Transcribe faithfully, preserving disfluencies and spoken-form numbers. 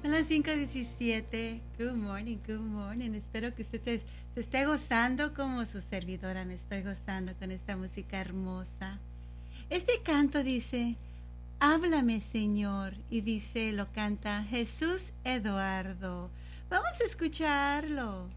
A las cinco diecisiete. Good morning, good morning. Espero que usted se, se esté gozando como su servidora me estoy gozando con esta música hermosa. Este canto dice, háblame Señor, y dice, lo canta Jesús Eduardo. Vamos a escucharlo.